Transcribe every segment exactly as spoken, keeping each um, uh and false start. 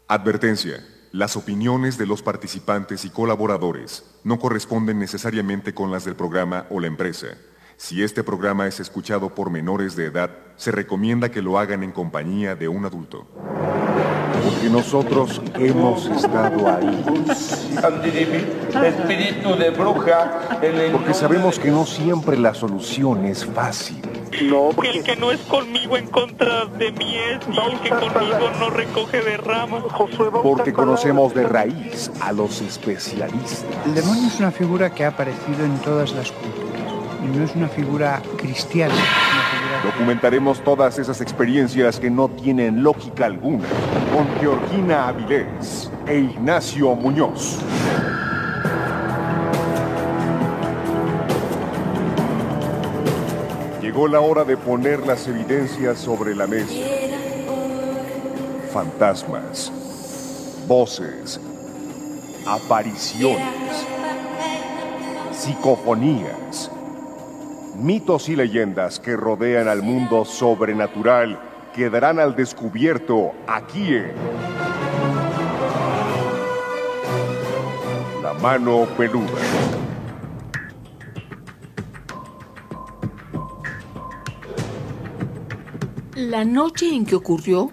Advertencia. Las opiniones de los participantes y colaboradores no corresponden necesariamente con las del programa o la empresa. Si este programa es escuchado por menores de edad, se recomienda que lo hagan en compañía de un adulto. Porque nosotros hemos estado ahí. Espíritu de bruja. Porque sabemos que no siempre la solución es fácil. No, porque el que no es conmigo en contra de mí es, y el que conmigo no recoge de ramas. Porque conocemos de raíz a los especialistas. El demonio es una figura que ha aparecido en todas las culturas. Y no es una figura cristiana. Es una figura... Documentaremos todas esas experiencias que no tienen lógica alguna con Georgina Avilés e Ignacio Muñoz. Llegó la hora de poner las evidencias sobre la mesa. Fantasmas, voces, apariciones, psicofonías, mitos y leyendas que rodean al mundo sobrenatural quedarán al descubierto aquí en La Mano Peluda. La noche en que ocurrió,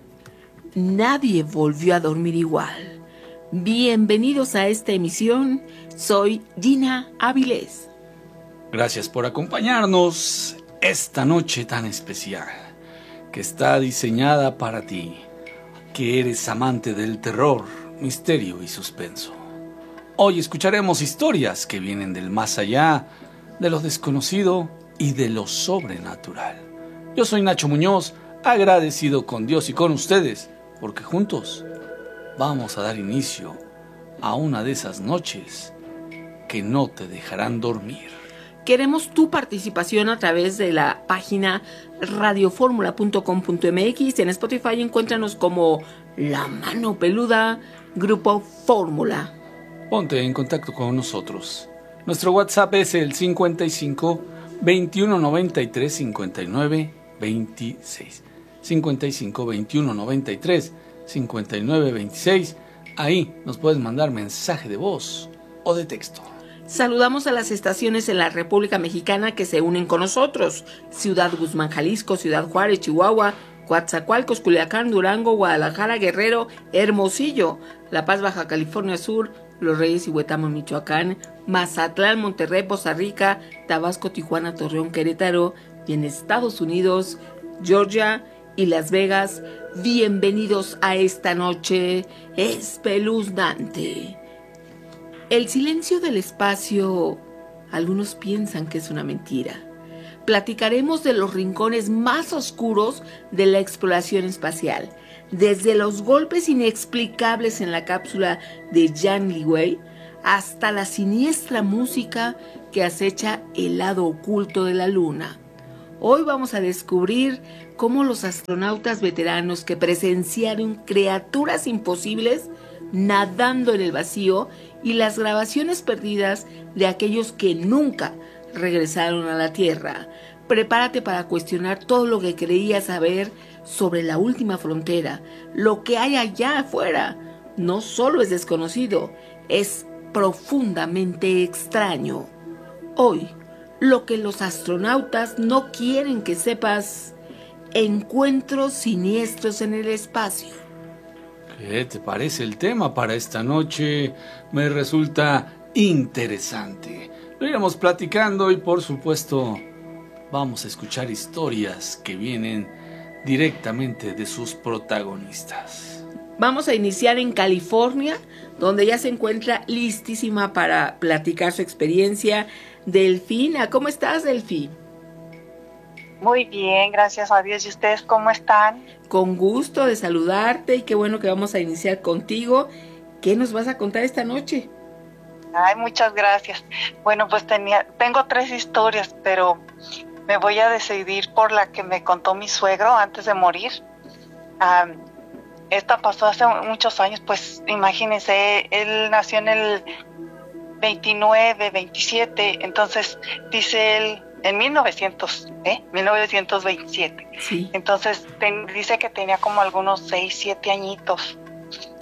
nadie volvió a dormir igual. Bienvenidos a esta emisión, soy Gina Avilés. Gracias por acompañarnos esta noche tan especial, que está diseñada para ti, que eres amante del terror, misterio y suspenso. Hoy escucharemos historias que vienen del más allá, de lo desconocido y de lo sobrenatural. Yo soy Nacho Muñoz, agradecido con Dios y con ustedes, porque juntos vamos a dar inicio a una de esas noches que no te dejarán dormir. Queremos tu participación a través de la página radio fórmula punto com punto m x. En Spotify encuéntranos como La Mano Peluda, Grupo Fórmula. Ponte en contacto con nosotros. Nuestro WhatsApp es el cincuenta y cinco, veintiuno noventa y tres, cincuenta y nueve, veintiséis. cincuenta y cinco, veintiuno noventa y tres, cincuenta y nueve, veintiséis. Ahí nos puedes mandar mensaje de voz o de texto. Saludamos a las estaciones en la República Mexicana que se unen con nosotros: Ciudad Guzmán, Jalisco; Ciudad Juárez, Chihuahua; Coatzacoalcos, Culiacán, Durango; Guadalajara, Guerrero; Hermosillo; La Paz, Baja California Sur; Los Reyes y Huetamo, Michoacán; Mazatlán, Monterrey, Poza Rica; Tabasco, Tijuana, Torreón, Querétaro; y en Estados Unidos, Georgia y Las Vegas. Bienvenidos a esta noche espeluznante. El silencio del espacio, algunos piensan que es una mentira. Platicaremos de los rincones más oscuros de la exploración espacial, desde los golpes inexplicables en la cápsula de Jan Liwei hasta la siniestra música que acecha el lado oculto de la Luna. Hoy vamos a descubrir cómo los astronautas veteranos que presenciaron criaturas imposibles nadando en el vacío y las grabaciones perdidas de aquellos que nunca regresaron a la Tierra. Prepárate para cuestionar todo lo que creías saber sobre la última frontera. Lo que hay allá afuera no solo es desconocido, es profundamente extraño. Hoy, lo que los astronautas no quieren que sepas: encuentros siniestros en el espacio. ¿Qué te parece el tema para esta noche? Me resulta interesante. Lo iremos platicando y, por supuesto, vamos a escuchar historias que vienen directamente de sus protagonistas. Vamos a iniciar en California, donde ya se encuentra listísima para platicar su experiencia Delfina. ¿Cómo estás, Delfi? Muy bien, gracias a Dios. ¿Y ustedes cómo están? Con gusto de saludarte y qué bueno que vamos a iniciar contigo. ¿Qué nos vas a contar esta noche? Ay, muchas gracias. Bueno, pues tenía, tengo tres historias, pero me voy a decidir por la que me contó mi suegro antes de morir. Um, esta pasó hace muchos años, pues imagínense, él nació en el veintinueve, veintisiete, entonces dice él, en mil novecientos, ¿eh? mil novecientos veintisiete. Sí. Entonces ten, dice que tenía como algunos seis, siete añitos.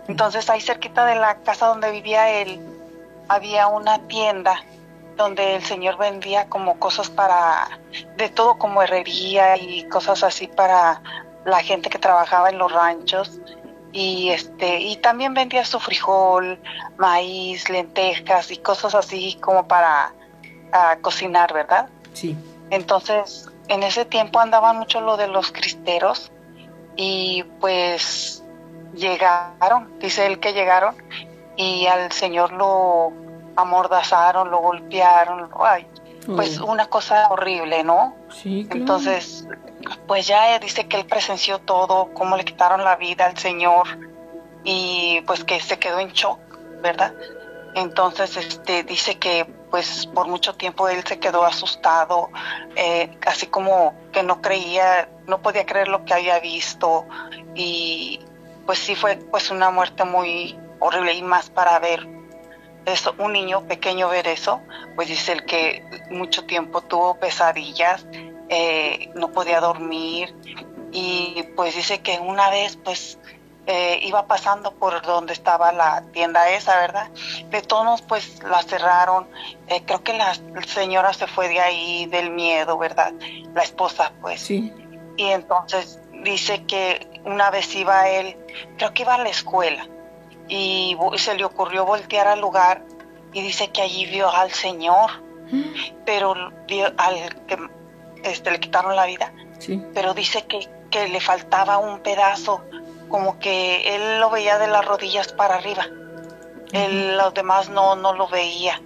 Entonces ahí cerquita de la casa donde vivía él, había una tienda donde el señor vendía como cosas para, de todo, como herrería y cosas así para la gente que trabajaba en los ranchos. Y este y también vendía su frijol, maíz, lentejas y cosas así como para uh, cocinar, ¿verdad? Sí. Entonces, en ese tiempo andaba mucho lo de los cristeros y pues llegaron, dice él que llegaron y al señor lo amordazaron, lo golpearon, ay, pues oh. una cosa horrible, ¿no? Sí, claro. Entonces, pues ya dice que él presenció todo, cómo le quitaron la vida al señor y pues que se quedó en shock, ¿verdad? Entonces, este, dice que pues por mucho tiempo él se quedó asustado, eh, así como que no creía, no podía creer lo que había visto y pues sí fue pues una muerte muy horrible y más para ver eso, un niño pequeño ver eso, pues dice él que mucho tiempo tuvo pesadillas, eh, no podía dormir y pues dice que una vez pues eh, iba pasando por donde estaba la tienda esa, ¿verdad? De todos pues la cerraron, eh, creo que la señora se fue de ahí del miedo, ¿verdad? La esposa pues. Sí. Y entonces dice que una vez iba él, creo que iba a la escuela, y se le ocurrió voltear al lugar y dice que allí vio al señor, ¿Mm? pero vio al que este, le quitaron la vida, sí. pero dice que, que le faltaba un pedazo, como que él lo veía de las rodillas para arriba, uh-huh. él, los demás no, no lo veía.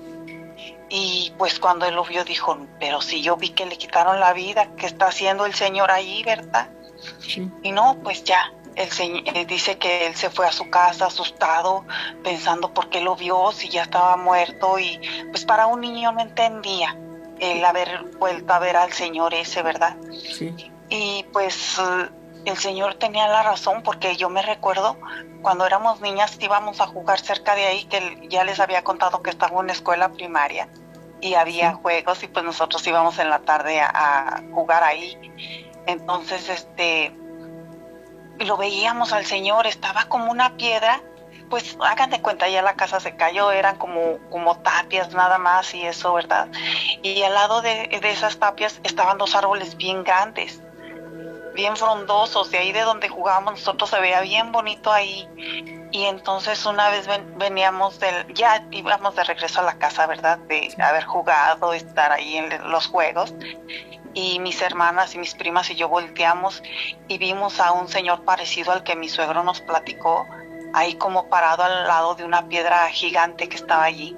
Y pues cuando él lo vio dijo, pero si yo vi que le quitaron la vida, ¿qué está haciendo el señor allí, verdad? Sí. Y no, pues ya. El señor, eh, dice que él se fue a su casa asustado, pensando por qué lo vio, si ya estaba muerto, y pues para un niño no entendía el haber vuelto a ver al señor ese, ¿verdad? Sí. Y pues uh, el señor tenía la razón, porque yo me recuerdo cuando éramos niñas íbamos a jugar cerca de ahí, que ya les había contado que estaba en una escuela primaria y había sí. juegos y pues nosotros íbamos en la tarde a, a jugar ahí. Entonces, este... y lo veíamos al señor, estaba como una piedra, pues hagan de cuenta, ya la casa se cayó, eran como, como tapias nada más y eso, ¿verdad? Y al lado de, de esas tapias estaban dos árboles bien grandes, bien frondosos, de ahí de donde jugábamos nosotros se veía bien bonito ahí. Y entonces una vez ven, veníamos del, ya íbamos de regreso a la casa, ¿verdad? De haber jugado, estar ahí en los juegos. Y mis hermanas y mis primas y yo volteamos y vimos a un señor parecido al que mi suegro nos platicó, ahí como parado al lado de una piedra gigante que estaba allí.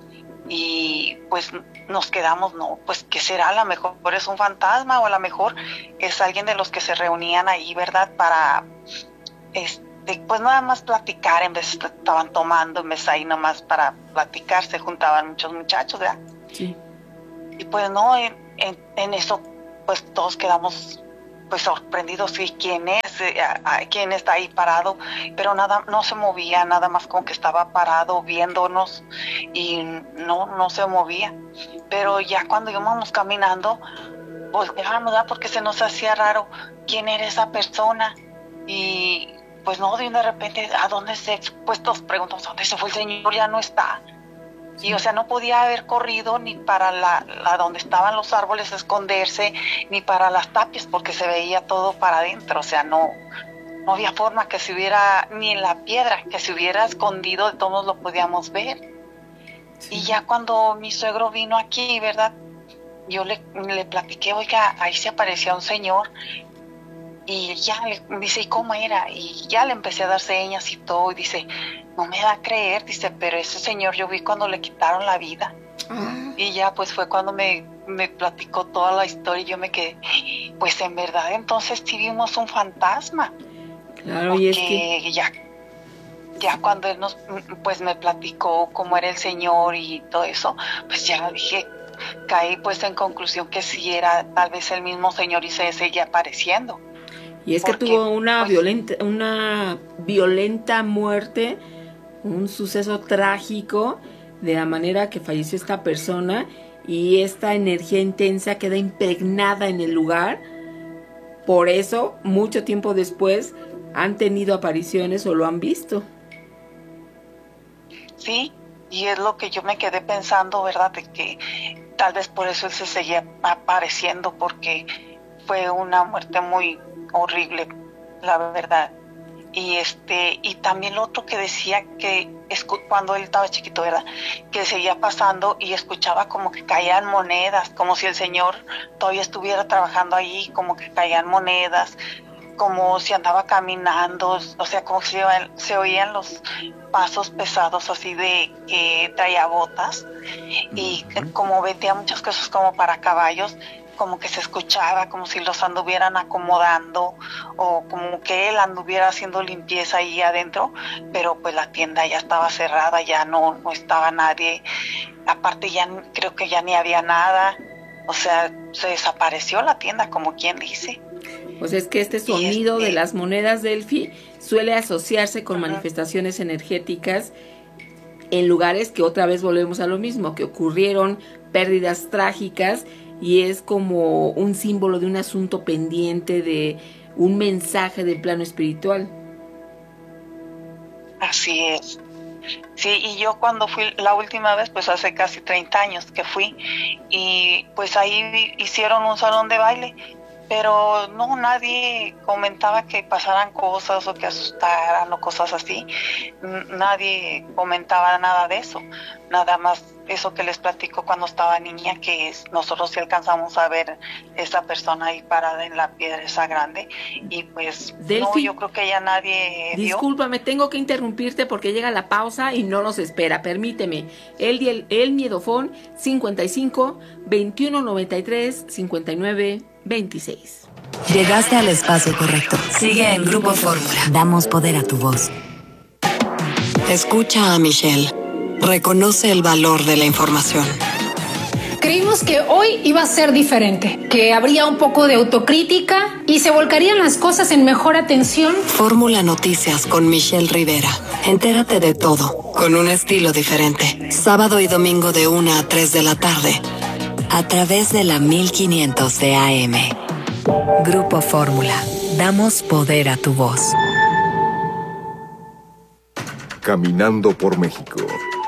Y pues nos quedamos, no, pues ¿qué será? A lo mejor es un fantasma o a lo mejor es alguien de los que se reunían ahí, ¿verdad? Para, este, pues nada más platicar, en vez de estaban tomando, en vez ahí nomás para platicar, se juntaban muchos muchachos, ¿verdad? Sí. Y pues no, en, en, en eso pues todos quedamos pues sorprendidos y quién es, eh, a, a, quién está ahí parado, pero nada, no se movía, nada más como que estaba parado viéndonos y no, no se movía. Pero ya cuando íbamos caminando, pues dejamos, ¿verdad? Porque se nos hacía raro quién era esa persona y pues no, de de repente, ¿a dónde se? Pues todos preguntamos, ¿dónde se fue el señor? Ya no está. Y o sea, no podía haber corrido ni para la, la donde estaban los árboles a esconderse, ni para las tapias, porque se veía todo para adentro. O sea, no, no había forma que se hubiera, ni en la piedra, que se hubiera escondido, de todos lo podíamos ver. Sí. Y ya cuando mi suegro vino aquí, ¿verdad? Yo le, le platiqué, oiga, ahí se aparecía un señor. Y ya le dice, ¿y cómo era? Y ya le empecé a dar señas y todo, y dice, no me da a creer, dice, pero ese señor yo vi cuando le quitaron la vida. Ah. Y ya pues fue cuando me, me platicó toda la historia y yo me quedé, pues en verdad entonces sí vimos un fantasma. Claro, y es que ya, ya cuando él nos, pues me platicó cómo era el señor y todo eso, pues ya dije, caí pues en conclusión que sí era tal vez el mismo señor y se seguía apareciendo. Y es que Porque, tuvo una, pues, violenta, una violenta muerte, un suceso trágico de la manera que falleció esta persona y esta energía intensa queda impregnada en el lugar. Por eso, mucho tiempo después, han tenido apariciones o lo han visto. Sí, y es lo que yo me quedé pensando, ¿verdad? De que tal vez por eso él se seguía apareciendo, porque fue una muerte muy horrible, la verdad. Y este y también lo otro que decía, que escu- cuando él estaba chiquito, ¿verdad? Que seguía pasando y escuchaba como que caían monedas, como si el señor todavía estuviera trabajando ahí, como que caían monedas, como si andaba caminando, o sea, como si se, se oían los pasos pesados así de que traía botas, y como vendía muchas cosas como para caballos, como que se escuchaba como si los anduvieran acomodando o como que él anduviera haciendo limpieza ahí adentro, pero pues la tienda ya estaba cerrada, ya no, no estaba nadie, aparte ya creo que ya ni había nada, o sea, se desapareció la tienda, como quien dice. Pues es que este sonido este... de las monedas Delphi suele asociarse con uh-huh. manifestaciones energéticas en lugares que otra vez volvemos a lo mismo, que ocurrieron pérdidas trágicas, y es como un símbolo de un asunto pendiente, de un mensaje del plano espiritual. Así es. Sí, y yo cuando fui la última vez, pues hace casi treinta años que fui, y pues ahí hicieron un salón de baile, pero no, nadie comentaba que pasaran cosas o que asustaran o cosas así. Nadie comentaba nada de eso, nada más eso que les platico cuando estaba niña, que es, nosotros sí alcanzamos a ver esa persona ahí parada en la piedra esa grande, y pues Delphi, no, yo creo que ya nadie vio. Discúlpame, tengo que interrumpirte porque llega la pausa y no nos espera, permíteme. El, el, el miedofón cincuenta y cinco, veintiuno noventa y tres, cincuenta y nueve, veintiséis. Llegaste al espacio correcto. Sigue en Grupo Fórmula. Damos poder a tu voz. Escucha a Michelle. Reconoce el valor de la información. Creímos que hoy iba a ser diferente, que habría un poco de autocrítica y se volcarían las cosas en mejor atención. Fórmula Noticias con Michelle Rivera. Entérate de todo, con un estilo diferente. Sábado y domingo de una a tres de la tarde. A través de la mil quinientos de A M. Grupo Fórmula. Damos poder a tu voz. Caminando por México.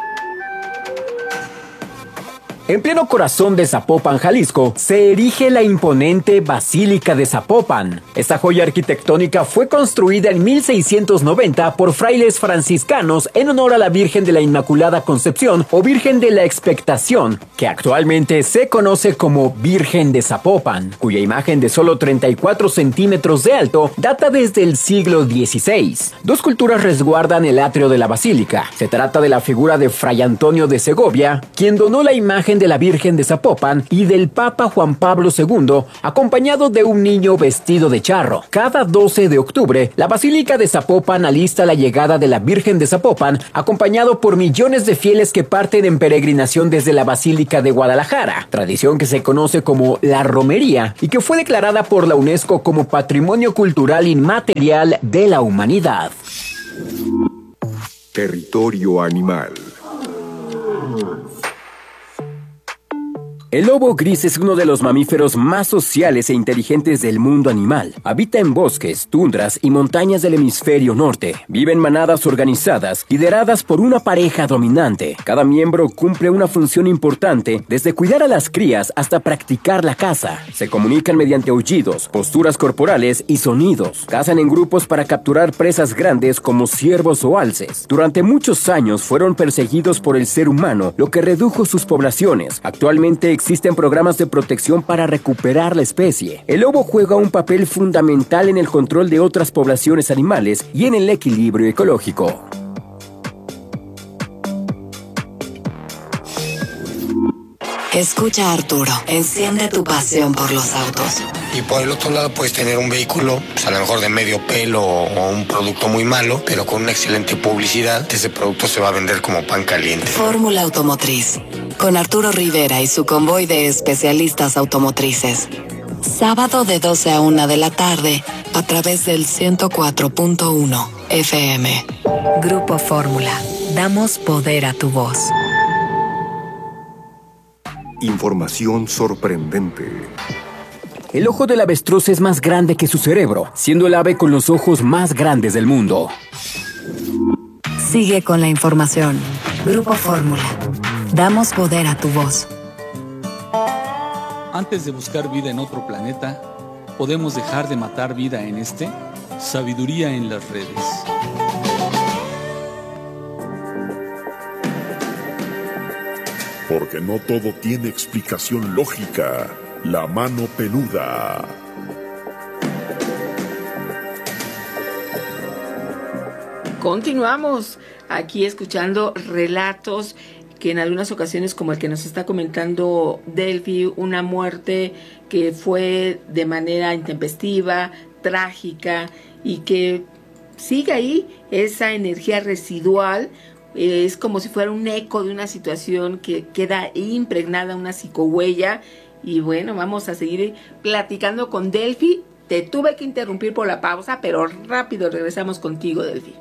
En pleno corazón de Zapopan, Jalisco, se erige la imponente Basílica de Zapopan. Esta joya arquitectónica fue construida en mil seiscientos noventa por frailes franciscanos en honor a la Virgen de la Inmaculada Concepción o Virgen de la Expectación, que actualmente se conoce como Virgen de Zapopan, cuya imagen de solo treinta y cuatro centímetros de alto data desde el siglo dieciséis. Dos culturas resguardan el atrio de la basílica. Se trata de la figura de Fray Antonio de Segovia, quien donó la imagen de la Virgen de Zapopan, y del Papa Juan Pablo segundo, acompañado de un niño vestido de charro. Cada doce de octubre, la Basílica de Zapopan alista la llegada de la Virgen de Zapopan, acompañado por millones de fieles que parten en peregrinación desde la Basílica de Guadalajara, tradición que se conoce como la romería y que fue declarada por la UNESCO como Patrimonio Cultural Inmaterial de la Humanidad. Territorio animal. El lobo gris es uno de los mamíferos más sociales e inteligentes del mundo animal. Habita en bosques, tundras y montañas del hemisferio norte. Vive en manadas organizadas, lideradas por una pareja dominante. Cada miembro cumple una función importante, desde cuidar a las crías hasta practicar la caza. Se comunican mediante aullidos, posturas corporales y sonidos. Cazan en grupos para capturar presas grandes como ciervos o alces. Durante muchos años fueron perseguidos por el ser humano, lo que redujo sus poblaciones. Actualmente existen programas de protección para recuperar la especie. El lobo juega un papel fundamental en el control de otras poblaciones animales y en el equilibrio ecológico. Escucha a Arturo, enciende tu pasión por los autos. Y por el otro lado puedes tener un vehículo, pues a lo mejor de medio pelo o un producto muy malo, pero con una excelente publicidad, ese producto se va a vender como pan caliente. Fórmula Automotriz, con Arturo Rivera y su convoy de especialistas automotrices. Sábado de doce a una de la tarde, a través del ciento cuatro punto uno F M. Grupo Fórmula, damos poder a tu voz. Información sorprendente. El ojo del avestruz es más grande que su cerebro, siendo el ave con los ojos más grandes del mundo. Sigue con la información. Grupo Fórmula. Damos poder a tu voz. Antes de buscar vida en otro planeta, ¿podemos dejar de matar vida en este? Sabiduría en las redes. Porque no todo tiene explicación lógica. La mano peluda. Continuamos aquí escuchando relatos que en algunas ocasiones, como el que nos está comentando Delphi, una muerte que fue de manera intempestiva, trágica, y que sigue ahí esa energía residual. Es como si fuera un eco de una situación que queda impregnada, una psicohuella. Y bueno, vamos a seguir platicando con Delphi. Te tuve que interrumpir por la pausa, pero rápido regresamos contigo, Delphi.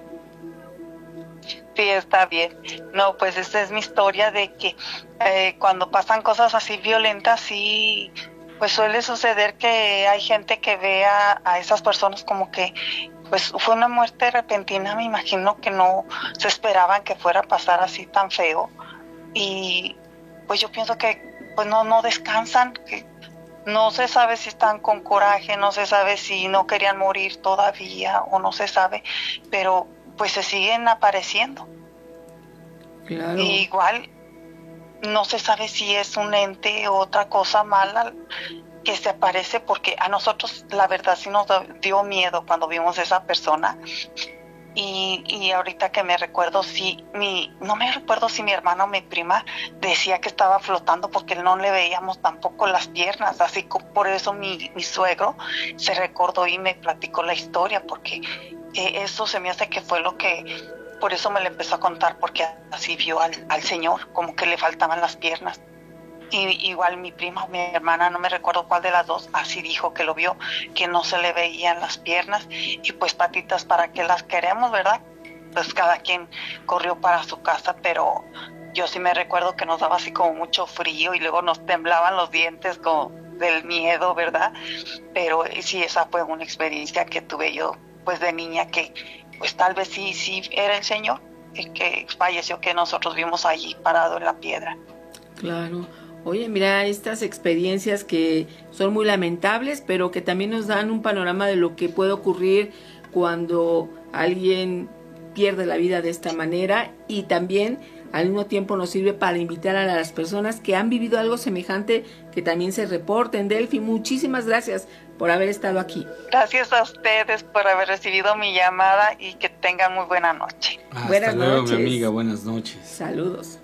Sí, está bien. No, pues esta es mi historia de que eh, cuando pasan cosas así violentas, sí, pues suele suceder que hay gente que ve a, a esas personas como que, pues fue una muerte repentina, me imagino que no se esperaban que fuera a pasar así tan feo. Y pues yo pienso que pues no, no descansan, que no se sabe si están con coraje, no se sabe si no querían morir todavía o no se sabe, pero pues se siguen apareciendo. Claro. Y igual no se sabe si es un ente o otra cosa mala que se aparece, porque a nosotros la verdad sí nos dio miedo cuando vimos a esa persona. Y, y ahorita que me recuerdo, sí, mi, no me recuerdo si mi hermana o mi prima decía que estaba flotando porque no le veíamos tampoco las piernas, así que por eso mi, mi suegro se recordó y me platicó la historia, porque eh, eso se me hace que fue lo que, por eso me lo empezó a contar, porque así vio al, al señor, como que le faltaban las piernas. Y igual mi prima o mi hermana, no me recuerdo cuál de las dos, así dijo que lo vio, que no se le veían las piernas. Y pues patitas, ¿para qué las queremos, verdad? Pues cada quien corrió para su casa, pero yo sí me recuerdo que nos daba así como mucho frío y luego nos temblaban los dientes como del miedo, ¿verdad? Pero sí, esa fue una experiencia que tuve yo pues de niña, que pues tal vez sí, sí era el señor el que falleció, que nosotros vimos allí parado en la piedra. Claro. Oye, mira, estas experiencias que son muy lamentables, pero que también nos dan un panorama de lo que puede ocurrir cuando alguien pierde la vida de esta manera, y también al mismo tiempo nos sirve para invitar a las personas que han vivido algo semejante que también se reporten. Delphi, muchísimas gracias por haber estado aquí. Gracias a ustedes por haber recibido mi llamada y que tengan muy buena noche. Hasta buenas luego, noches. mi amiga, buenas noches. Saludos.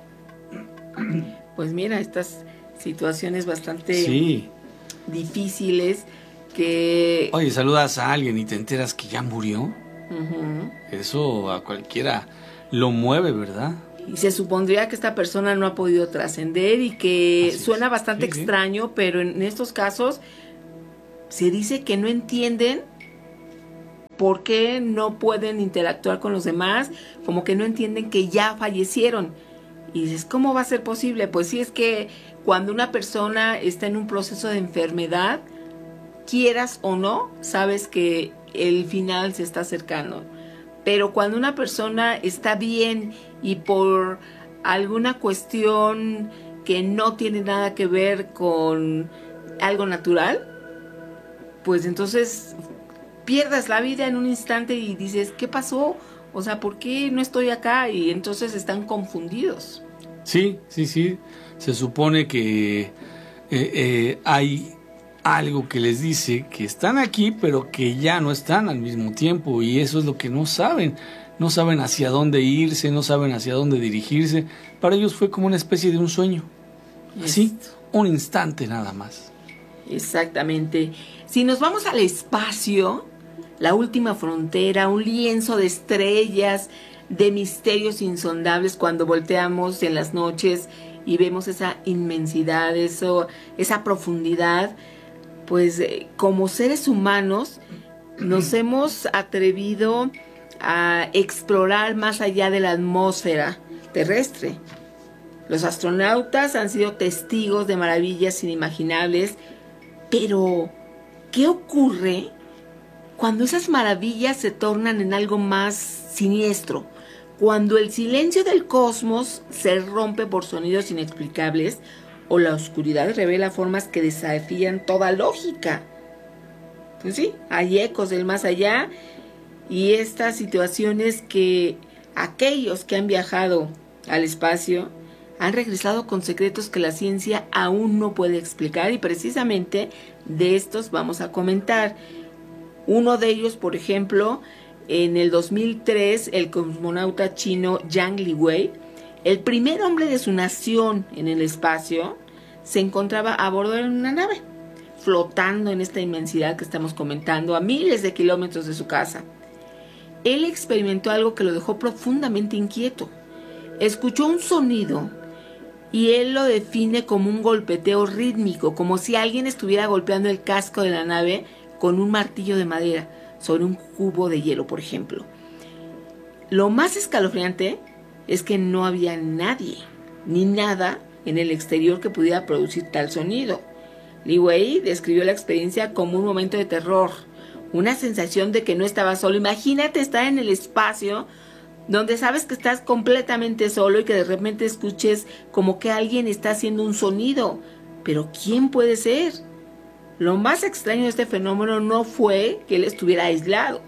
Pues mira, estas situaciones bastante sí. difíciles que... Oye, saludas a alguien y te enteras que ya murió. Uh-huh. Eso a cualquiera lo mueve, ¿verdad? Y se supondría que esta persona no ha podido trascender y que Así suena es. bastante Sí, extraño, sí. Pero en estos casos se dice que no entienden por qué no pueden interactuar con los demás, como que no entienden que ya fallecieron. Y dices, ¿cómo va a ser posible? Pues sí, es que cuando una persona está en un proceso de enfermedad, quieras o no, sabes que el final se está acercando. Pero cuando una persona está bien y por alguna cuestión que no tiene nada que ver con algo natural, pues entonces pierdas la vida en un instante y dices, ¿qué pasó? O sea, ¿por qué no estoy acá? Y entonces están confundidos. Sí, sí, sí. Se supone que eh, eh, hay algo que les dice que están aquí, pero que ya no están al mismo tiempo. Y eso es lo que no saben. No saben hacia dónde irse, no saben hacia dónde dirigirse. Para ellos fue como una especie de un sueño. Así, un instante nada más. Exactamente. Si nos vamos al espacio, la última frontera, un lienzo de estrellas, de misterios insondables, cuando volteamos en las noches y vemos esa inmensidad, eso, esa profundidad, pues eh, como seres humanos nos hemos atrevido a explorar más allá de la atmósfera terrestre. Los astronautas han sido testigos de maravillas inimaginables, pero ¿qué ocurre cuando esas maravillas se tornan en algo más siniestro? Cuando el silencio del cosmos se rompe por sonidos inexplicables o la oscuridad revela formas que desafían toda lógica. Pues sí, hay ecos del más allá y estas situaciones que aquellos que han viajado al espacio han regresado con secretos que la ciencia aún no puede explicar, y precisamente de estos vamos a comentar. Uno de ellos, por ejemplo, en el dos mil tres, el cosmonauta chino Yang Liwei, el primer hombre de su nación en el espacio, se encontraba a bordo de una nave, flotando en esta inmensidad que estamos comentando, a miles de kilómetros de su casa. Él experimentó algo que lo dejó profundamente inquieto. Escuchó un sonido y él lo define como un golpeteo rítmico, como si alguien estuviera golpeando el casco de la nave con un martillo de madera sobre un cubo de hielo, por ejemplo. Lo más escalofriante es que no había nadie ni nada en el exterior que pudiera producir tal sonido. Liwei describió la experiencia como un momento de terror, una sensación de que no estaba solo. Imagínate estar en el espacio donde sabes que estás completamente solo y que de repente escuches como que alguien está haciendo un sonido. Pero ¿quién puede ser? Lo más extraño de este fenómeno no fue que él estuviera aislado.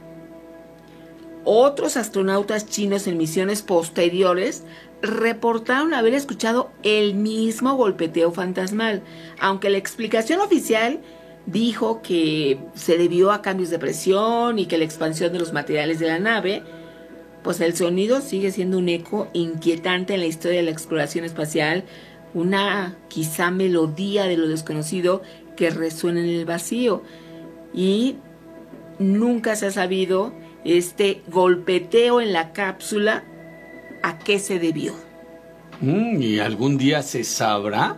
Otros astronautas chinos en misiones posteriores reportaron haber escuchado el mismo golpeteo fantasmal, aunque la explicación oficial dijo que se debió a cambios de presión y que la expansión de los materiales de la nave, pues el sonido sigue siendo un eco inquietante en la historia de la exploración espacial, una quizá melodía de lo desconocido que resuena en el vacío, y nunca se ha sabido este golpeteo en la cápsula a qué se debió. Mm, ¿Y algún día se sabrá?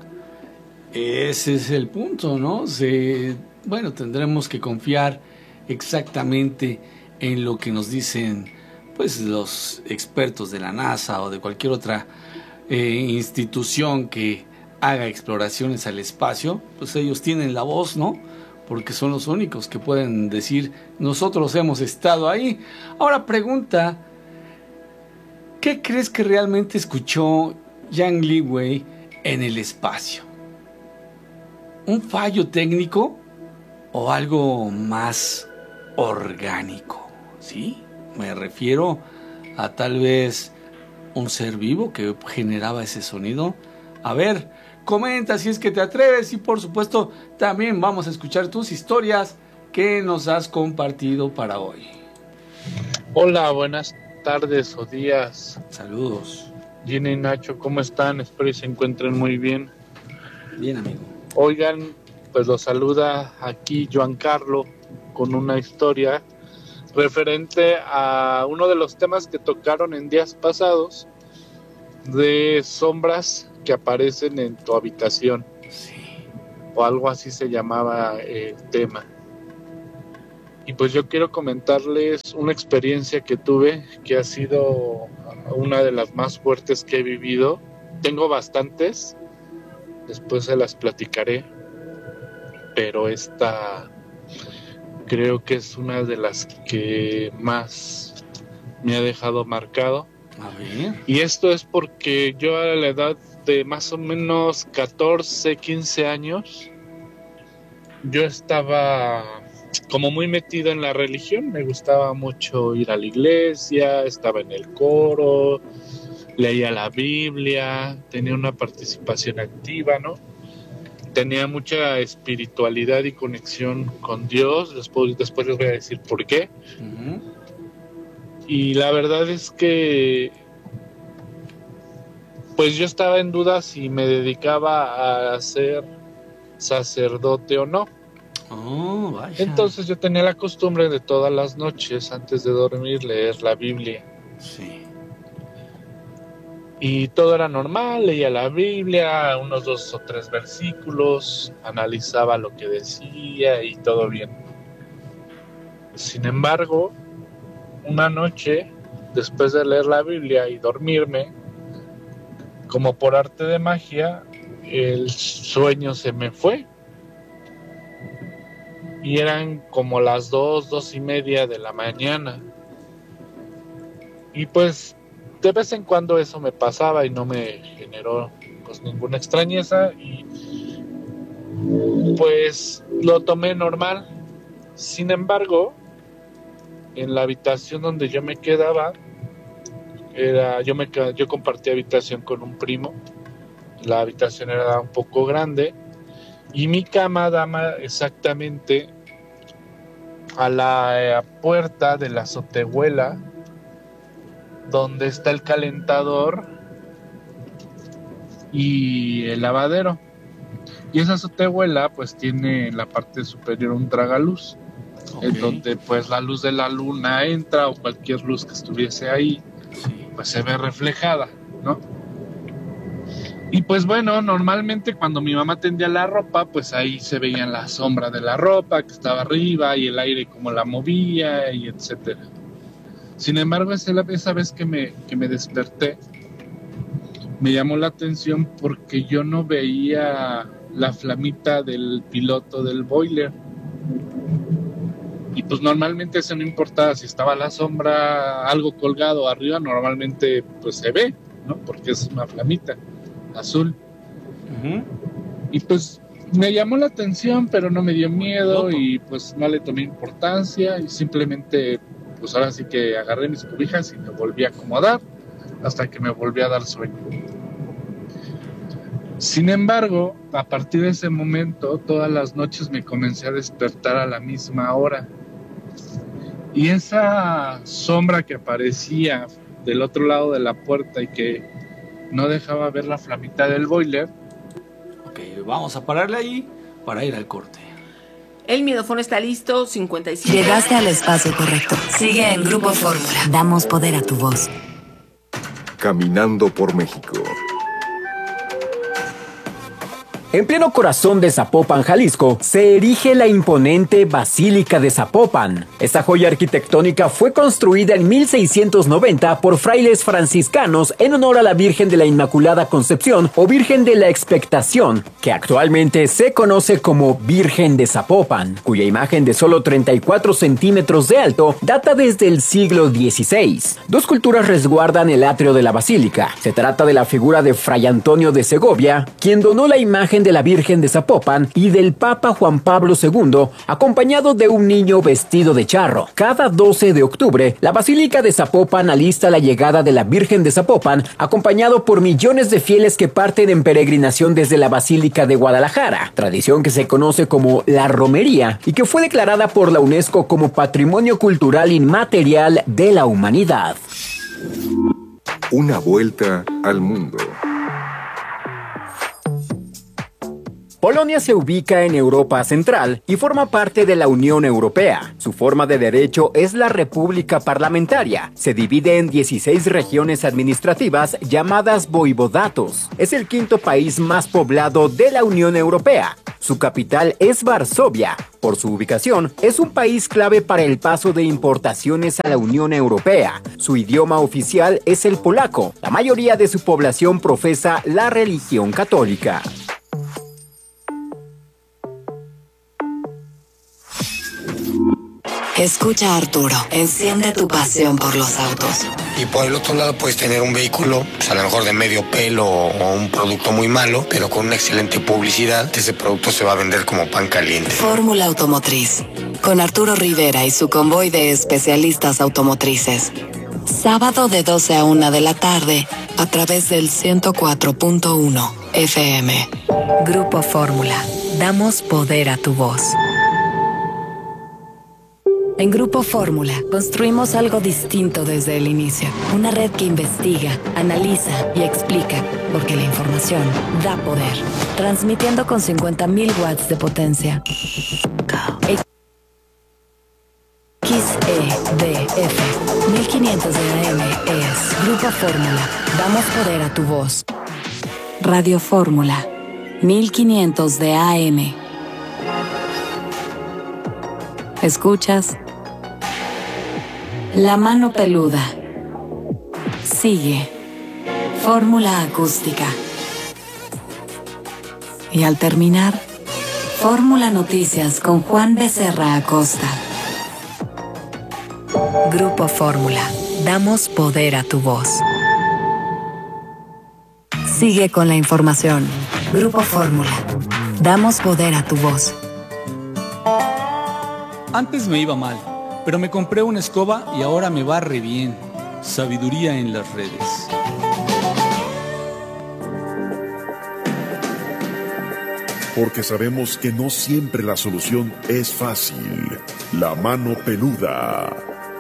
Ese es el punto, ¿no? Se, bueno, tendremos que confiar exactamente en lo que nos dicen pues los expertos de la NASA o de cualquier otra eh, institución que haga exploraciones al espacio. Pues ellos tienen la voz, ¿no? Porque son los únicos que pueden decir, nosotros hemos estado ahí. Ahora pregunta, ¿qué crees que realmente escuchó Yang Liwei en el espacio? ¿Un fallo técnico o algo más orgánico? ¿Sí? Me refiero a tal vez un ser vivo que generaba ese sonido. A ver, comenta si es que te atreves, y por supuesto también vamos a escuchar tus historias que nos has compartido para hoy. Hola, buenas tardes o días. Saludos. Gina y Nacho, ¿cómo están? Espero que se encuentren muy bien. Bien, amigo. Oigan, pues los saluda aquí Joan Carlo con una historia referente a uno de los temas que tocaron en días pasados, de sombras que aparecen en tu habitación. Sí. O algo así se llamaba el tema. Y pues yo quiero comentarles una experiencia que tuve, que ha sido una de las más fuertes que he vivido. Tengo bastantes, después se las platicaré, pero esta creo que es una de las que más me ha dejado marcado. A ver. Y esto es porque yo a la edad de más o menos catorce, quince años, yo estaba como muy metido en la religión. Me gustaba mucho ir a la iglesia, estaba en el coro, leía la Biblia, tenía una participación activa, ¿no? Tenía mucha espiritualidad y conexión con Dios. Después, después les voy a decir por qué. Uh-huh. Y la verdad es que pues yo estaba en duda si me dedicaba a ser sacerdote o no. Oh, vaya. Entonces yo tenía la costumbre de todas las noches antes de dormir leer la Biblia. Sí. Y todo era normal, leía la Biblia, unos dos o tres versículos, analizaba lo que decía y todo bien. Sin embargo, una noche, después de leer la Biblia y dormirme, como por arte de magia, el sueño se me fue. Y eran como las dos, dos y media de la mañana. Y pues de vez en cuando eso me pasaba y no me generó pues ninguna extrañeza y pues lo tomé normal. Sin embargo, en la habitación donde yo me quedaba, era, yo, me, yo compartía habitación con un primo. La habitación era un poco grande y mi cama daba exactamente a la eh, puerta de la azotehuela donde está el calentador y el lavadero. Y esa azotehuela pues tiene en la parte superior un tragaluz, okay, en donde pues la luz de la luna entra o cualquier luz que estuviese ahí, sí, pues se ve reflejada, ¿no? Y pues bueno, normalmente cuando mi mamá tendía la ropa, pues ahí se veía la sombra de la ropa que estaba arriba y el aire como la movía y etcétera. Sin embargo, esa, esa vez que me, que me desperté, me llamó la atención porque yo no veía la flamita del piloto del boiler. Y pues normalmente eso no importaba si estaba la sombra, algo colgado arriba, normalmente pues se ve, ¿no? Porque es una flamita azul. Uh-huh. Y pues me llamó la atención, pero no me dio miedo. Loco. Y pues no le tomé importancia y simplemente pues ahora sí que agarré mis cobijas y me volví a acomodar hasta que me volví a dar sueño. Sin embargo, a partir de ese momento, todas las noches me comencé a despertar a la misma hora. Y esa sombra que aparecía del otro lado de la puerta y que no dejaba ver la flamita del boiler. Ok, vamos a pararle ahí para ir al corte. El miedofono está listo, cincuenta y cinco. Llegaste al espacio correcto. Sigue en Grupo Fórmula. Damos poder a tu voz. Caminando por México. En pleno corazón de Zapopan, Jalisco, se erige la imponente Basílica de Zapopan. Esta joya arquitectónica fue construida en mil seiscientos noventa por frailes franciscanos en honor a la Virgen de la Inmaculada Concepción o Virgen de la Expectación, que actualmente se conoce como Virgen de Zapopan, cuya imagen de solo treinta y cuatro centímetros de alto data desde el siglo dieciséis. Dos culturas resguardan el atrio de la basílica. Se trata de la figura de Fray Antonio de Segovia, quien donó la imagen de la Virgen de Zapopan, y del Papa Juan Pablo segundo, acompañado de un niño vestido de charro. Cada doce de octubre, la Basílica de Zapopan alista la llegada de la Virgen de Zapopan, acompañado por millones de fieles que parten en peregrinación desde la Basílica de Guadalajara, tradición que se conoce como la romería y que fue declarada por la UNESCO como Patrimonio Cultural Inmaterial de la Humanidad. Una vuelta al mundo. Polonia se ubica en Europa Central y forma parte de la Unión Europea. Su forma de derecho es la República Parlamentaria. Se divide en dieciséis regiones administrativas llamadas voivodatos. Es el quinto país más poblado de la Unión Europea. Su capital es Varsovia. Por su ubicación, es un país clave para el paso de importaciones a la Unión Europea. Su idioma oficial es el polaco. La mayoría de su población profesa la religión católica. Escucha a Arturo, enciende tu pasión por los autos. Y por el otro lado puedes tener un vehículo, pues a lo mejor de medio pelo o un producto muy malo, pero con una excelente publicidad, ese producto se va a vender como pan caliente. Fórmula Automotriz, con Arturo Rivera y su convoy de especialistas automotrices. Sábado de doce a una de la tarde, a través del ciento cuatro punto uno F M. Grupo Fórmula, damos poder a tu voz. En Grupo Fórmula construimos algo distinto desde el inicio. Una red que investiga, analiza y explica, porque la información da poder. Transmitiendo con cincuenta mil watts de potencia. X E D F mil quinientos de A M es Grupo Fórmula. Damos poder a tu voz. Radio Fórmula mil quinientos de A M. ¿Escuchas? La mano peluda. Sigue. Fórmula acústica. Y al terminar, Fórmula Noticias con Juan Becerra Acosta. Grupo Fórmula. Damos poder a tu voz. Sigue con la información. Grupo Fórmula. Damos poder a tu voz. Antes me iba mal, pero me compré una escoba y ahora me va re bien. Sabiduría en las redes. Porque sabemos que no siempre la solución es fácil. La mano peluda.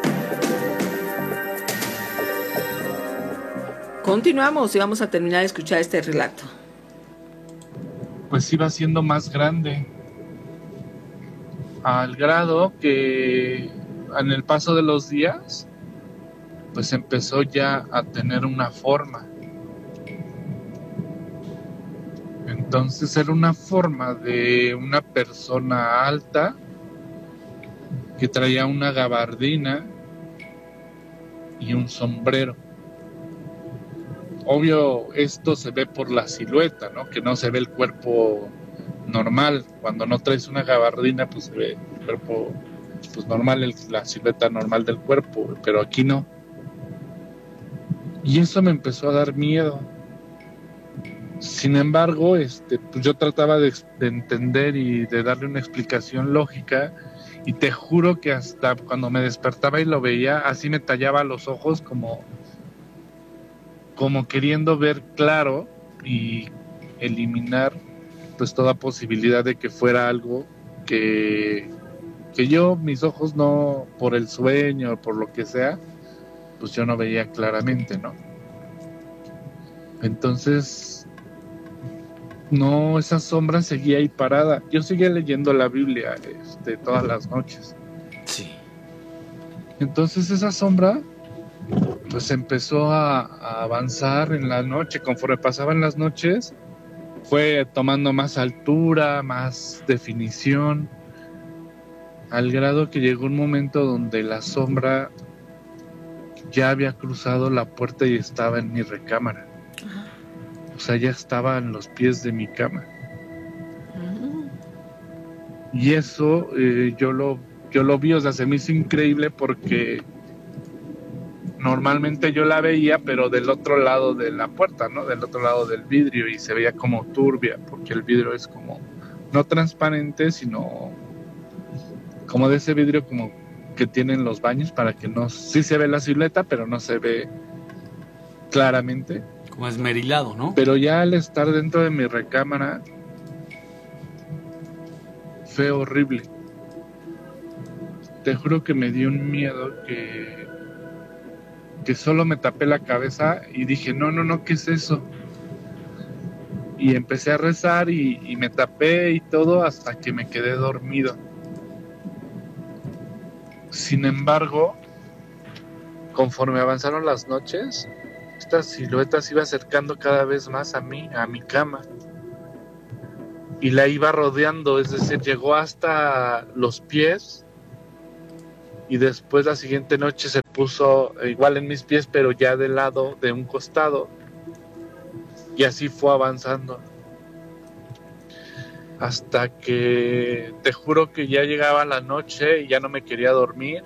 Continuamos y vamos a terminar de escuchar este relato. Pues iba siendo más grande, al grado que en el paso de los días pues empezó ya a tener una forma. Entonces era una forma de una persona alta que traía una gabardina y un sombrero. Obvio, esto se ve por la silueta, ¿no? Que no se ve el cuerpo normal. Cuando no traes una gabardina, pues se ve el cuerpo pues normal, el, la silueta normal del cuerpo, pero aquí no. Y eso me empezó a dar miedo. Sin embargo, este, pues yo trataba de, de entender y de darle una explicación lógica, y te juro que hasta cuando me despertaba y lo veía, así me tallaba los ojos como... como queriendo ver claro y eliminar pues toda posibilidad de que fuera algo que, que yo, mis ojos no, por el sueño, por lo que sea, pues yo no veía claramente, ¿no? Entonces, no, esa sombra seguía ahí parada. Yo seguía leyendo la Biblia este, todas las noches. Sí. Entonces esa sombra pues empezó a, a avanzar en la noche. Conforme pasaban las noches, fue tomando más altura, más definición, al grado que llegó un momento donde la sombra ya había cruzado la puerta y estaba en mi recámara. Ajá. O sea, ya estaba en los pies de mi cama. Ajá. Y eso eh, yo lo yo lo vi, o sea, se me hizo increíble porque normalmente yo la veía, pero del otro lado de la puerta, ¿no? Del otro lado del vidrio, y se veía como turbia, porque el vidrio es como, no transparente, sino como de ese vidrio como que tienen los baños para que no, sí se ve la silueta, pero no se ve claramente. Como esmerilado, ¿no? Pero ya al estar dentro de mi recámara, fue horrible. Te juro que me dio un miedo que... que solo me tapé la cabeza y dije, no, no, no, ¿qué es eso? Y empecé a rezar y, y me tapé y todo hasta que me quedé dormido. Sin embargo, conforme avanzaron las noches, esta silueta se iba acercando cada vez más a mí, a mi cama. Y la iba rodeando, es decir, llegó hasta los pies. Y después la siguiente noche se puso igual en mis pies, pero ya del lado de un costado. Y así fue avanzando. Hasta que te juro que ya llegaba la noche y ya no me quería dormir.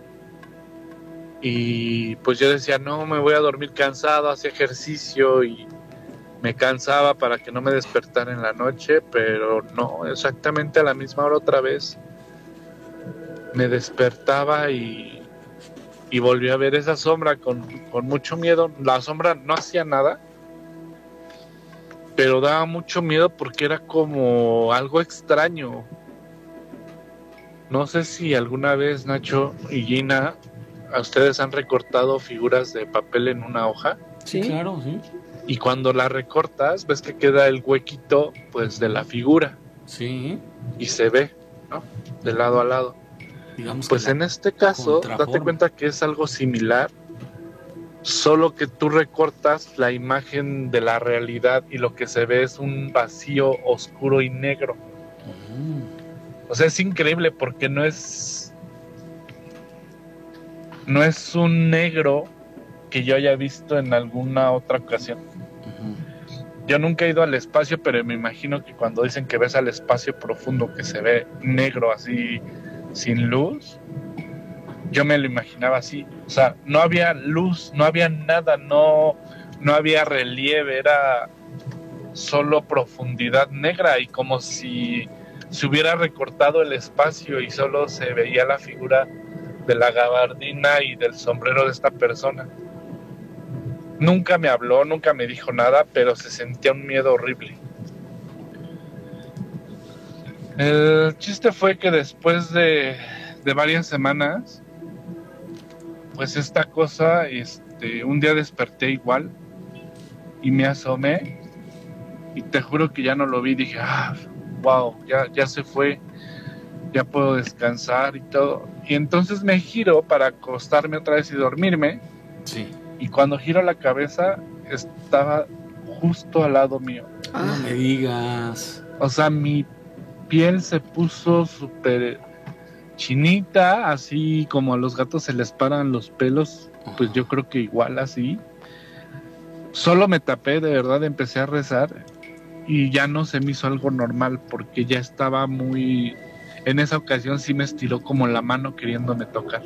Y pues yo decía, no, me voy a dormir cansado, hacía ejercicio y me cansaba para que no me despertara en la noche, pero no, exactamente a la misma hora otra vez. Me despertaba y, y volví a ver esa sombra con, con mucho miedo. La sombra no hacía nada, pero daba mucho miedo porque era como algo extraño. No sé si alguna vez, Nacho y Gina, a ustedes han recortado figuras de papel en una hoja. Sí, claro, sí. Y cuando la recortas, ves que queda el huequito, pues, de la figura. Sí. Y se ve, ¿no? De lado a lado. Digamos pues en este caso, date cuenta que es algo similar, solo que tú recortas la imagen de la realidad y lo que se ve es un vacío oscuro y negro. Uh-huh. O sea, es increíble porque no es no es un negro que yo haya visto en alguna otra ocasión. Uh-huh. Yo nunca he ido al espacio, pero me imagino que cuando dicen que ves al espacio profundo, que se ve negro así sin luz, yo me lo imaginaba así. O sea, no había luz, no había nada, no, no había relieve, era solo profundidad negra y como si se hubiera recortado el espacio y solo se veía la figura de la gabardina y del sombrero de esta persona. Nunca me habló, nunca me dijo nada, pero se sentía un miedo horrible. El chiste fue que después de, de varias semanas, pues esta cosa, este, un día desperté igual y me asomé y te juro que ya no lo vi. Dije, ah, wow, ya, ya se fue, ya puedo descansar y todo. Y entonces me giro para acostarme otra vez y dormirme. Sí. Y cuando giro la cabeza, estaba justo al lado mío. Ah, no me digas. O sea, mi piel se puso súper chinita, así como a los gatos se les paran los pelos, pues yo creo que igual así. Solo me tapé, de verdad, empecé a rezar y ya no se me hizo algo normal porque ya estaba muy... En esa ocasión sí me estiró como la mano queriéndome tocar.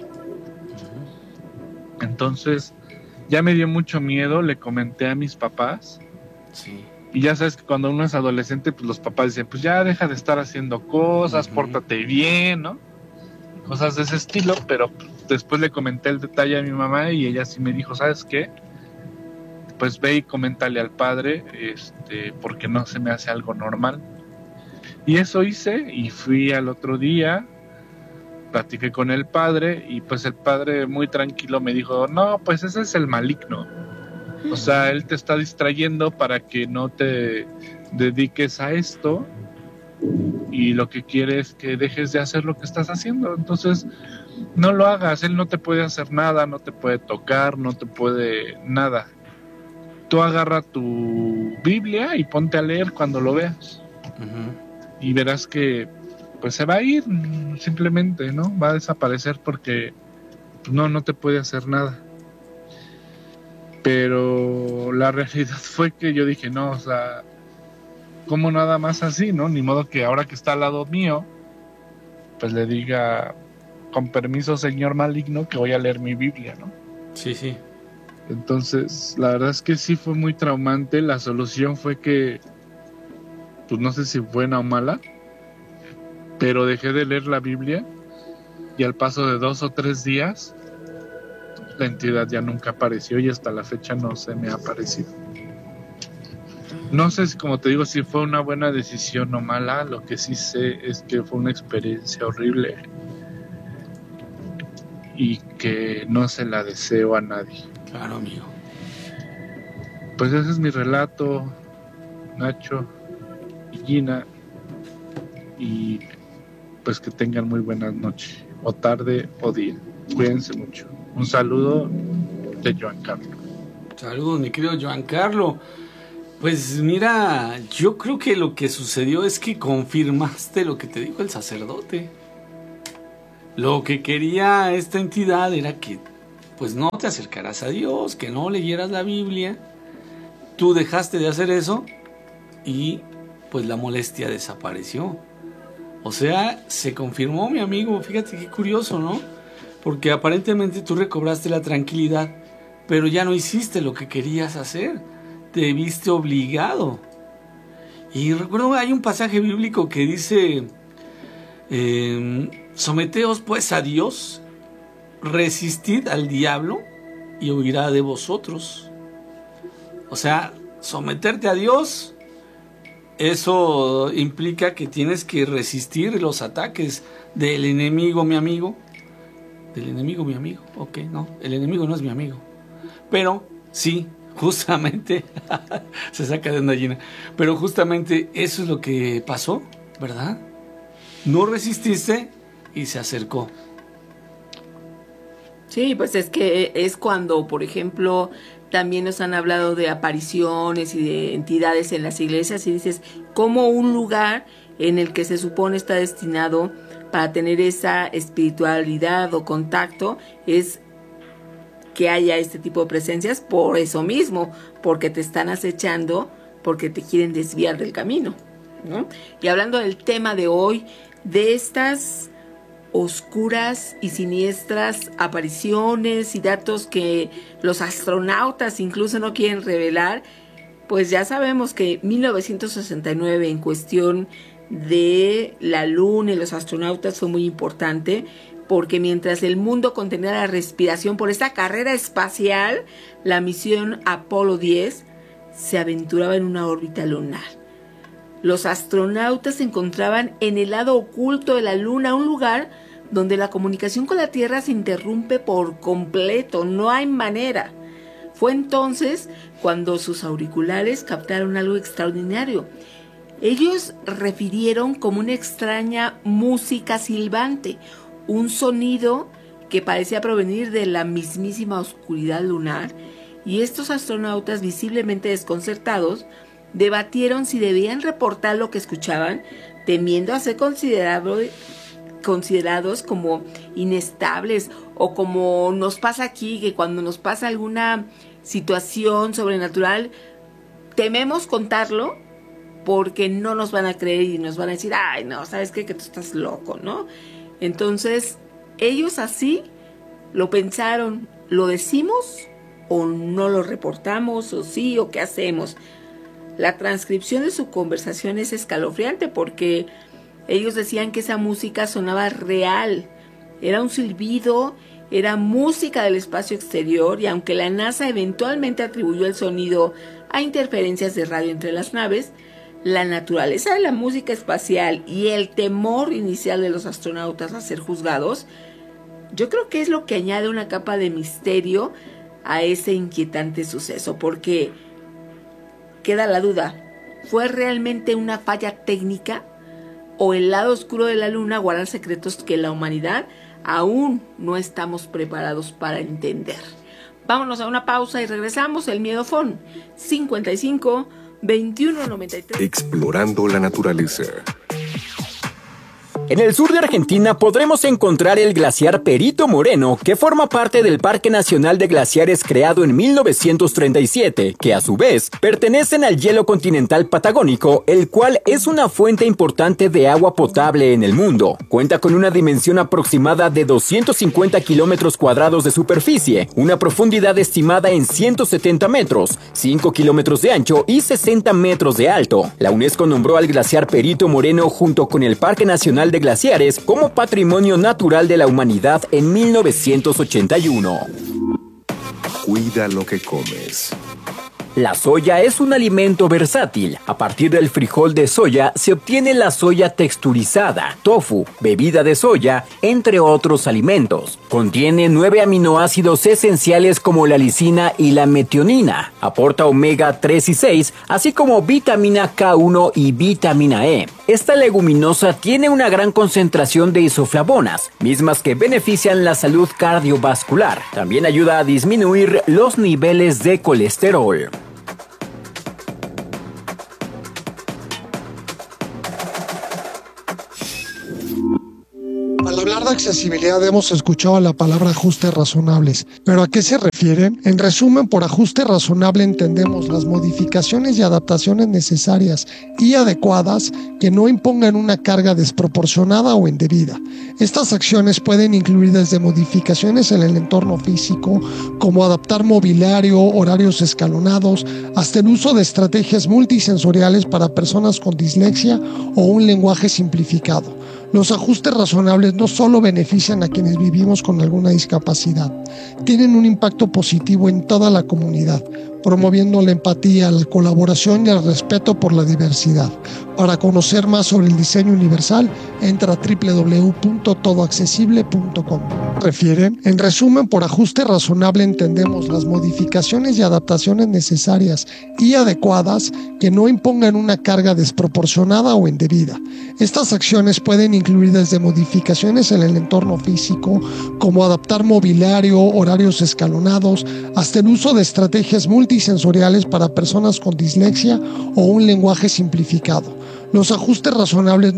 Entonces ya me dio mucho miedo, le comenté a mis papás. Sí. Y ya sabes que cuando uno es adolescente, pues los papás dicen, pues ya deja de estar haciendo cosas, uh-huh. pórtate bien, ¿no? Cosas de ese estilo, pero después le comenté el detalle a mi mamá y ella sí me dijo, ¿sabes qué? Pues ve y coméntale al padre, este, porque no se me hace algo normal. Y eso hice y fui al otro día, platiqué con el padre y pues el padre muy tranquilo me dijo, no, pues ese es el maligno. O sea, él te está distrayendo para que no te dediques a esto y lo que quiere es que dejes de hacer lo que estás haciendo. Entonces, no lo hagas, él no te puede hacer nada, no te puede tocar, no te puede nada. Tú agarra tu Biblia y ponte a leer cuando lo veas. Uh-huh. Y verás que pues se va a ir simplemente, ¿no? Va a desaparecer porque no, no te puede hacer nada. Pero la realidad fue que yo dije, no, o sea, ¿cómo nada más así, no? Ni modo que ahora que está al lado mío, pues le diga, con permiso, señor maligno, que voy a leer mi Biblia, ¿no? Sí, sí. Entonces, la verdad es que sí fue muy traumante. La solución fue que, pues no sé si buena o mala, pero dejé de leer la Biblia y al paso de dos o tres días, la entidad ya nunca apareció y hasta la fecha no se me ha aparecido. No sé si, como te digo, si fue una buena decisión o mala. Lo que sí sé es que fue una experiencia horrible y que no se la deseo a nadie. Claro, amigo. Pues ese es mi relato, Nacho y Gina, y pues que tengan muy buenas noches, o tarde o día. Cuídense mucho. Un saludo de Joan Carlos. Saludos, mi querido Joan Carlos. Pues mira, yo creo que lo que sucedió es que confirmaste lo que te dijo el sacerdote. Lo que quería esta entidad era que pues no te acercaras a Dios, que no leyeras la Biblia. Tú dejaste de hacer eso y pues la molestia desapareció. O sea, se confirmó, mi amigo. Fíjate qué curioso, ¿no? Porque aparentemente tú recobraste la tranquilidad, pero ya no hiciste lo que querías hacer. Te viste obligado. Y recuerdo, hay un pasaje bíblico que dice, eh, someteos pues a Dios, resistid al diablo y huirá de vosotros. O sea, someterte a Dios, eso implica que tienes que resistir los ataques del enemigo, mi amigo. Del enemigo, mi amigo. Ok, no, el enemigo no es mi amigo. Pero sí, justamente, se saca de una gallina. Pero justamente eso es lo que pasó, ¿verdad? No resististe y se acercó. Sí, pues es que es cuando, por ejemplo, también nos han hablado de apariciones y de entidades en las iglesias y dices, como un lugar en el que se supone está destinado para tener esa espiritualidad o contacto es que haya este tipo de presencias por eso mismo, porque te están acechando, porque te quieren desviar del camino, ¿no? Y hablando del tema de hoy, de estas oscuras y siniestras apariciones y datos que los astronautas incluso no quieren revelar, pues ya sabemos que mil novecientos sesenta y nueve en cuestión de la Luna y los astronautas fue muy importante, porque mientras el mundo contenía la respiración por esta carrera espacial, la misión Apolo diez se aventuraba en una órbita lunar. Los astronautas se encontraban en el lado oculto de la Luna, un lugar donde la comunicación con la Tierra se interrumpe por completo, no hay manera. Fue entonces cuando sus auriculares captaron algo extraordinario. Ellos refirieron como una extraña música silbante, un sonido que parecía provenir de la mismísima oscuridad lunar, y estos astronautas, visiblemente desconcertados, debatieron si debían reportar lo que escuchaban, temiendo a ser considerado, considerados como inestables, o como nos pasa aquí, que cuando nos pasa alguna situación sobrenatural, tememos contarlo porque no nos van a creer y nos van a decir, ay, no, ¿sabes qué? Que tú estás loco, ¿no? Entonces, ellos así lo pensaron, ¿lo decimos o no lo reportamos, o sí, o qué hacemos? La transcripción de su conversación es escalofriante porque ellos decían que esa música sonaba real, era un silbido, era música del espacio exterior, y aunque la NASA eventualmente atribuyó el sonido a interferencias de radio entre las naves, la naturaleza de la música espacial y el temor inicial de los astronautas a ser juzgados, yo creo que es lo que añade una capa de misterio a ese inquietante suceso, porque queda la duda, ¿fue realmente una falla técnica o el lado oscuro de la Luna guarda secretos que la humanidad aún no estamos preparados para entender? Vámonos a una pausa y regresamos. El Miedofón cincuenta y cinco veintiuno noventa y tres. Explorando la naturaleza. En el sur de Argentina podremos encontrar el glaciar Perito Moreno, que forma parte del Parque Nacional de Glaciares creado en mil novecientos treinta y siete, que a su vez pertenecen al hielo continental patagónico, el cual es una fuente importante de agua potable en el mundo. Cuenta con una dimensión aproximada de doscientos cincuenta kilómetros cuadrados de superficie, una profundidad estimada en ciento setenta metros, cinco kilómetros de ancho y sesenta metros de alto. La UNESCO nombró al glaciar Perito Moreno junto con el Parque Nacional de Glaciares como Patrimonio Natural de la Humanidad en mil novecientos ochenta y uno. Cuida lo que comes. La soya es un alimento versátil. A partir del frijol de soya se obtiene la soya texturizada, tofu, bebida de soya, entre otros alimentos. Contiene nueve aminoácidos esenciales como la lisina y la metionina. Aporta omega tres y seis, así como vitamina K uno y vitamina E. Esta leguminosa tiene una gran concentración de isoflavonas, mismas que benefician la salud cardiovascular. También ayuda a disminuir los niveles de colesterol. Al hablar de accesibilidad hemos escuchado la palabra ajustes razonables, pero ¿a qué se refieren? En resumen, por ajuste razonable entendemos las modificaciones y adaptaciones necesarias y adecuadas que no impongan una carga desproporcionada o indebida. Estas acciones pueden incluir desde modificaciones en el entorno físico, como adaptar mobiliario, horarios escalonados, hasta el uso de estrategias multisensoriales para personas con dislexia o un lenguaje simplificado. Los ajustes razonables no solo benefician a quienes vivimos con alguna discapacidad, tienen un impacto positivo en toda la comunidad, promoviendo la empatía, la colaboración y el respeto por la diversidad. Para conocer más sobre el diseño universal, entra a doble u doble u doble u punto todo accesible punto com. ¿Refieren? En resumen, por ajuste razonable entendemos las modificaciones y adaptaciones necesarias y adecuadas que no impongan una carga desproporcionada o indebida. Estas acciones pueden incluir desde modificaciones en el entorno físico, como adaptar mobiliario, horarios escalonados, hasta el uso de estrategias multisensoriales para personas con dislexia o un lenguaje simplificado. Los ajustes razonables